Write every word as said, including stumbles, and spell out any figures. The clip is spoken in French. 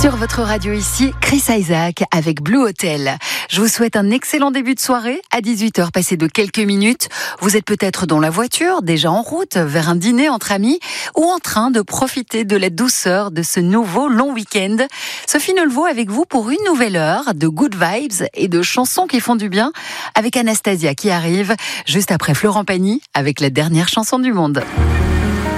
Sur votre radio ici, Chris Isaak avec Blue Hotel. Je vous souhaite un excellent début de soirée. À dix-huit heures passées de quelques minutes, vous êtes peut-être dans la voiture, déjà en route vers un dîner entre amis ou en train de profiter de la douceur de ce nouveau long week-end. Sophie Neulevaux avec vous pour une nouvelle heure de good vibes et de chansons qui font du bien avec Anastasia qui arrive juste après Florent Pagny avec la dernière chanson du monde.